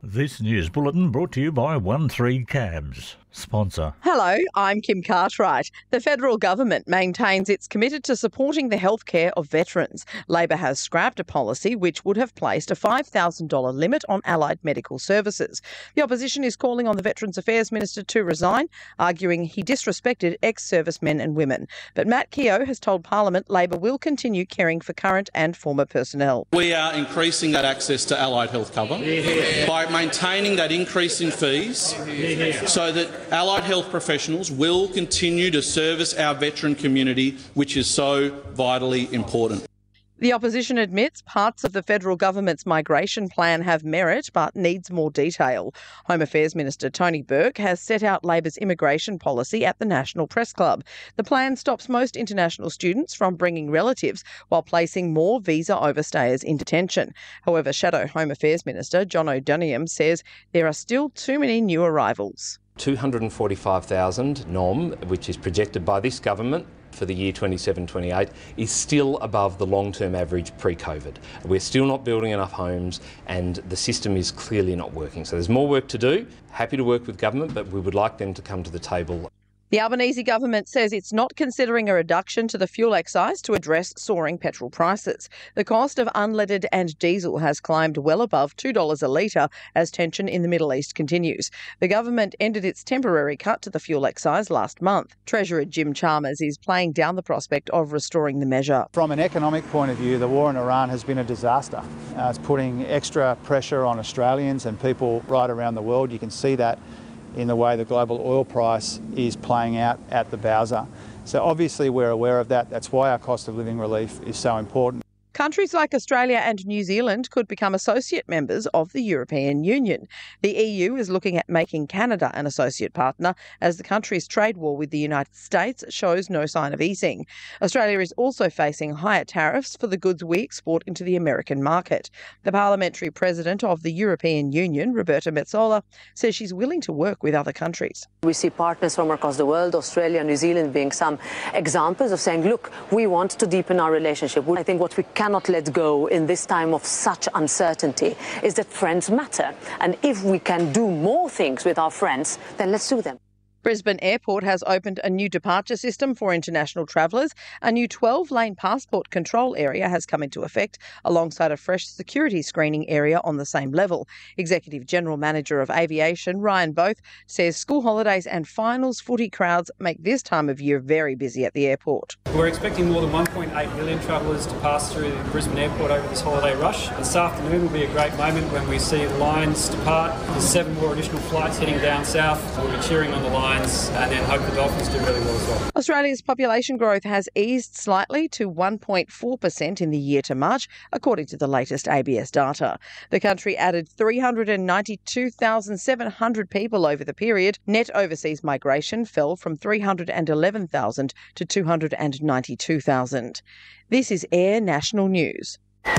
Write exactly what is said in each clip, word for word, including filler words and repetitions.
This news bulletin brought to you by one three Cabs, sponsor. Hello, I'm Kim Cartwright. The federal government maintains it's committed to supporting the healthcare of veterans. Labor has scrapped a policy which would have placed a five thousand dollars limit on allied medical services. The opposition is calling on the Veterans Affairs Minister to resign, arguing he disrespected ex-servicemen and women. But Matt Keogh has told Parliament Labor will continue caring for current and former personnel. We are increasing that access to allied health cover yeah. by maintaining that increase in fees yeah. so that allied health professionals will continue to service our veteran community, which is so vitally important. The opposition admits parts of the federal government's migration plan have merit but needs more detail. Home Affairs Minister Tony Burke has set out Labor's immigration policy at the National Press Club. The plan stops most international students from bringing relatives while placing more visa overstayers in detention. However, Shadow Home Affairs Minister John O'Donoghue says there are still too many new arrivals. two hundred forty-five thousand norm, which is projected by this government for the year twenty-seven twenty-eight, is still above the long-term average pre-COVID. We're still not building enough homes and the system is clearly not working. So there's more work to do. Happy to work with government, but we would like them to come to the table. The Albanese government says it's not considering a reduction to the fuel excise to address soaring petrol prices. The cost of unleaded and diesel has climbed well above two dollars a litre as tension in the Middle East continues. The government ended its temporary cut to the fuel excise last month. Treasurer Jim Chalmers is playing down the prospect of restoring the measure. From an economic point of view, the war in Iran has been a disaster. Uh, it's putting extra pressure on Australians and people right around the world. You can see that in the way the global oil price is playing out at the Bowser. So obviously we're aware of that. That's why our cost of living relief is so important. Countries like Australia and New Zealand could become associate members of the European Union. The E U is looking at making Canada an associate partner as the country's trade war with the United States shows no sign of easing. Australia is also facing higher tariffs for the goods we export into the American market. The parliamentary president of the European Union, Roberta Metsola, says she's willing to work with other countries. We see partners from across the world, Australia, New Zealand being some examples of saying, look, we want to deepen our relationship. I think what we cannot let go in this time of such uncertainty is that friends matter. And if we can do more things with our friends, then let's do them. Brisbane Airport has opened a new departure system for international travellers. A new twelve-lane passport control area has come into effect alongside a fresh security screening area on the same level. Executive General Manager of Aviation Ryan Both says school holidays and finals footy crowds make this time of year very busy at the airport. We're expecting more than one point eight million travellers to pass through the Brisbane Airport over this holiday rush. This afternoon will be a great moment when we see the Lions depart. There's seven more additional flights heading down south. We'll be cheering on the Lions and then hope the Dolphins do really well as well. Australia's population growth has eased slightly to one point four percent in the year to March, according to the latest A B S data. The country added three hundred ninety-two thousand seven hundred people over the period. Net overseas migration fell from three hundred eleven thousand to two hundred ninety-two thousand. This is Air National News.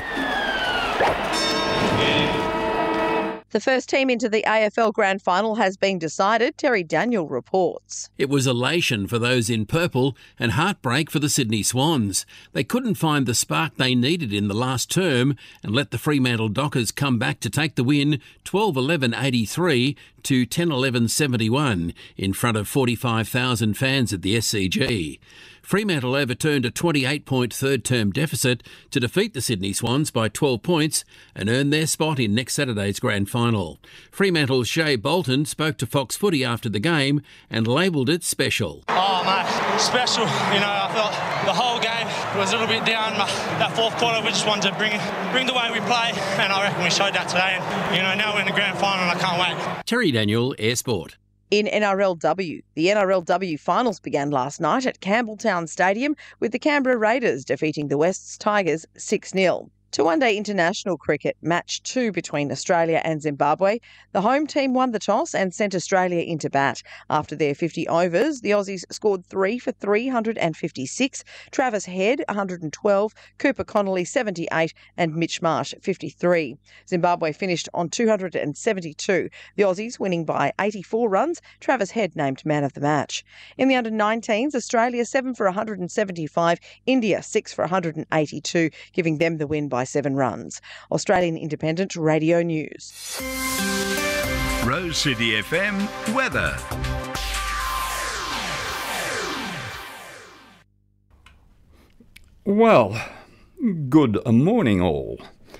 The first team into the A F L Grand Final has been decided. Terry Daniel reports. It was elation for those in purple and heartbreak for the Sydney Swans. They couldn't find the spark they needed in the last term and let the Fremantle Dockers come back to take the win twelve eleven eighty-three to ten eleven seventy-one in front of forty-five thousand fans at the S C G. Fremantle overturned a twenty-eight point third-term deficit to defeat the Sydney Swans by twelve points and earn their spot in next Saturday's grand final. Fremantle's Shea Bolton spoke to Fox Footy after the game and labelled it special. Oh, mate, special. You know, I thought the whole game was a little bit down. That fourth quarter, we just wanted to bring bring the way we play, and I reckon we showed that today. And, you know, now we're in the grand final, and I can't wait. Terry Daniel, Air Sport. In N R L W, the N R L W finals began last night at Campbelltown Stadium with the Canberra Raiders defeating the Wests Tigers six nil. To one-day international cricket, match two between Australia and Zimbabwe. The home team won the toss and sent Australia into bat. After their fifty overs, the Aussies scored three for three hundred fifty-six, Travis Head one hundred twelve, Cooper Connolly seventy-eight and Mitch Marsh fifty-three. Zimbabwe finished on two hundred seventy-two, the Aussies winning by eighty-four runs, Travis Head named man of the match. In the under nineteens, Australia seven for one hundred seventy-five, India six for one hundred eighty-two, giving them the win by seven runs. Australian Independent Radio News. Rose City F M weather. Well, good morning all.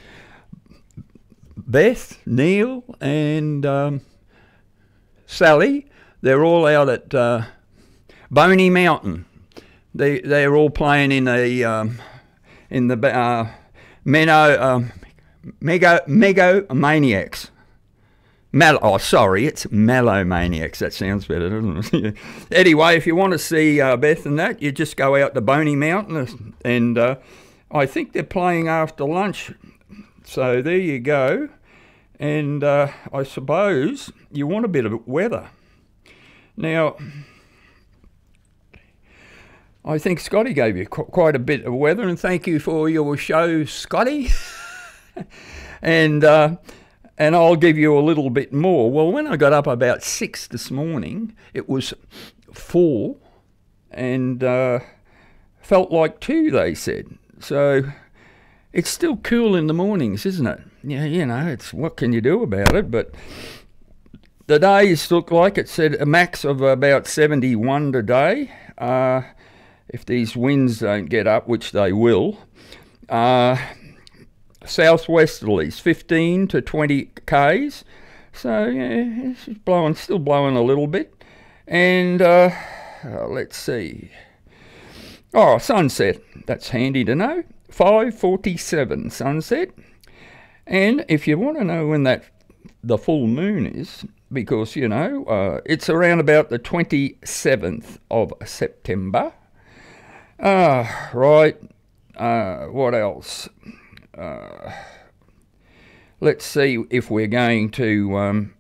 Beth, Neil and um, Sally, they're all out at uh, Boney Mountain. They, they're all playing in a um, in the uh, Meno, um, Mego, Mego Maniacs. Mal- oh, sorry, it's Mallow Maniacs. That sounds better, doesn't it? Anyway, if you want to see uh, Beth and that, you just go out to Boney Mountain, and uh, I think they're playing after lunch. So there you go. And uh, I suppose you want a bit of weather. Now, I think Scotty gave you qu- quite a bit of weather, and thank you for your show, Scotty. and... Uh, And I'll give you a little bit more. Well, when I got up about six this morning, it was four and uh, felt like two, they said. So it's still cool in the mornings, isn't it? Yeah, you know, it's what can you do about it? But the days look like it said a max of about seventy-one today. Uh, if these winds don't get up, which they will. Uh, Southwesterlies, fifteen to twenty k's, so yeah, it's blowing, still blowing a little bit. And uh, uh, let's see. Oh, sunset. That's handy to know. five forty-seven sunset. And if you want to know when that the full moon is, because you know uh, it's around about the twenty-seventh of September. Ah, uh, right. Uh, what else? Uh, let's see if we're going to um,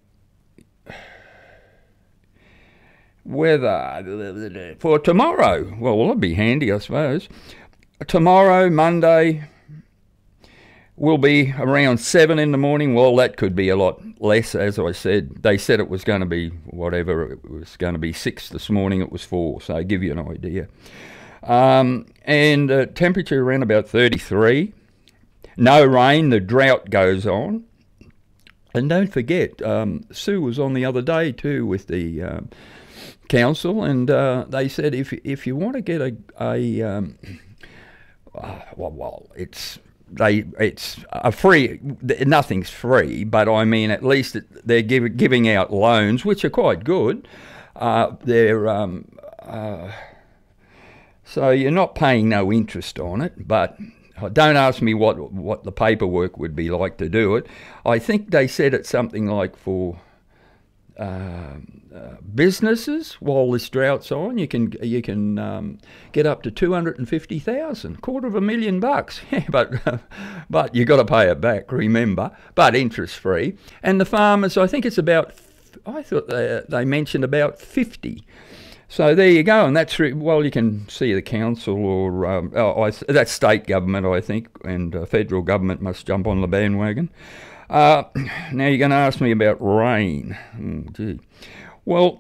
weather for tomorrow. Well, that'll be handy, I suppose. Tomorrow, Monday, will be around seven in the morning. Well, that could be a lot less, as I said. They said it was going to be whatever. It was going to be six this morning. It was four, so I give you an idea. Um, and uh, temperature around about thirty-three. No rain, the drought goes on. And don't forget, um, Sue was on the other day too with the uh, council, and uh, they said if if you want to get a, a um, uh, well, well, it's they it's a free, nothing's free, but I mean at least they're give, giving out loans, which are quite good. Uh, they're um, uh, so you're not paying no interest on it, but. Don't ask me what what the paperwork would be like to do it. I think they said it's something like for uh, uh, businesses. While this drought's on, you can you can um, get up to two hundred and fifty thousand, quarter of a million bucks. Yeah, but uh, but you got to pay it back. Remember, but interest free. And the farmers, I think it's about. I thought they they mentioned about fifty. So there you go, and that's, well, you can see the council or, um, oh, I, that's state government, I think, and uh, federal government must jump on the bandwagon. Uh, now you're going to ask me about rain. Oh, gee. Well,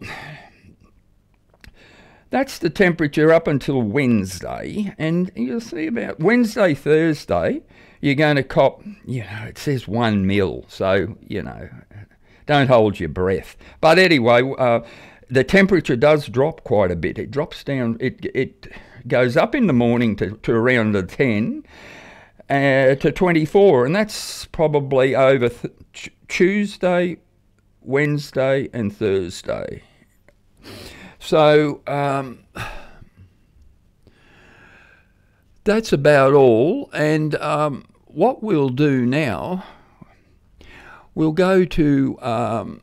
that's the temperature up until Wednesday, and you'll see about Wednesday, Thursday, you're going to cop, you know, it says one mil, so, you know, don't hold your breath. But anyway, uh, the temperature does drop quite a bit. It drops down, it it goes up in the morning to, to around the ten uh, to twenty-four, and that's probably over th- ch- Tuesday, Wednesday and Thursday. So um, that's about all, and um, what we'll do now, we'll go to... Um,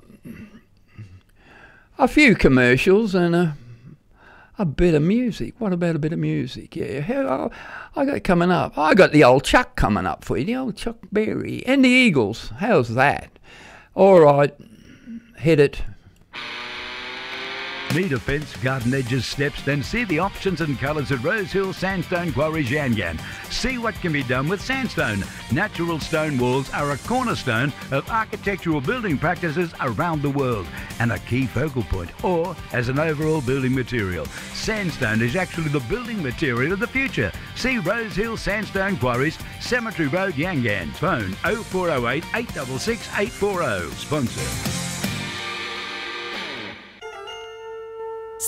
A few commercials and a, a bit of music. What about a bit of music? Yeah, how, I got coming up. I got the old Chuck coming up for you, the old Chuck Berry and the Eagles. How's that? All right, hit it. Need a fence, garden edges, steps? Then see the options and colours at Rosehill Sandstone Quarries Yan Yan. See what can be done with sandstone. Natural stone walls are a cornerstone of architectural building practices around the world and a key focal point, or as an overall building material. Sandstone is actually the building material of the future. See Rosehill Sandstone Quarries, Cemetery Road, Yan Yan. Phone oh four oh eight, eight six six, eight four oh. Sponsor.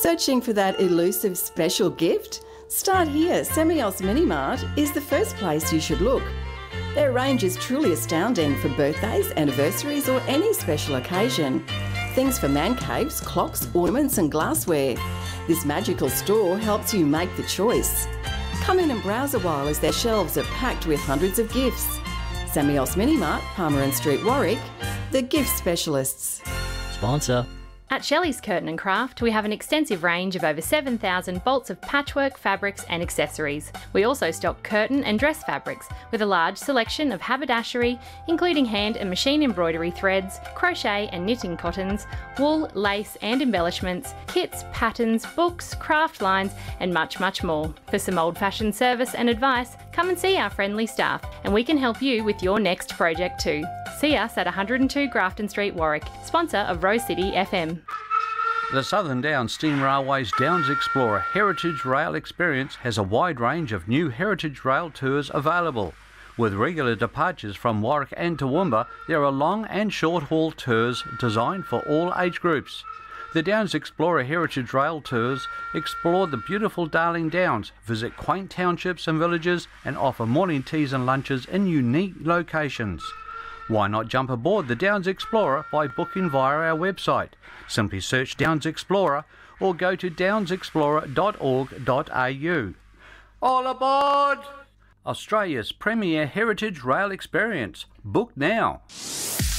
Searching for that elusive special gift? Start here. Semios Minimart is the first place you should look. Their range is truly astounding for birthdays, anniversaries or any special occasion. Things for man caves, clocks, ornaments and glassware. This magical store helps you make the choice. Come in and browse a while as their shelves are packed with hundreds of gifts. Semios Minimart, Palmerin Street, Warwick, the gift specialists. Sponsor. At Shelley's Curtain and Craft, we have an extensive range of over seven thousand bolts of patchwork, fabrics and accessories. We also stock curtain and dress fabrics with a large selection of haberdashery, including hand and machine embroidery threads, crochet and knitting cottons, wool, lace and embellishments, kits, patterns, books, craft lines and much, much more. For some old-fashioned service and advice, come and see our friendly staff and we can help you with your next project too. See us at one hundred and two Grafton Street, Warwick, sponsor of Rose City F M. The Southern Downs Steam Railway's Downs Explorer Heritage Rail Experience has a wide range of new Heritage Rail tours available. With regular departures from Warwick and Toowoomba, there are long and short haul tours designed for all age groups. The Downs Explorer Heritage Rail Tours explore the beautiful Darling Downs, visit quaint townships and villages and offer morning teas and lunches in unique locations. Why not jump aboard the Downs Explorer by booking via our website? Simply search Downs Explorer or go to downs explorer dot org dot a u. All aboard! Australia's premier heritage rail experience. Book now.